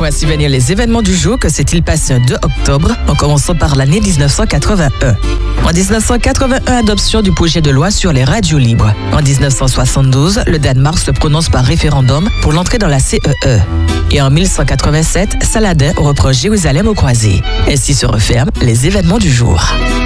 Voici venir les événements du jour que s'est-il passé un 2 octobre, en commençant par l'année 1981. En 1981, adoption du projet de loi sur les radios libres. En 1972, le Danemark se prononce par référendum pour l'entrée dans la CEE. Et en 1187, Saladin reprend Jérusalem au croisé. Ainsi se referment les événements du jour.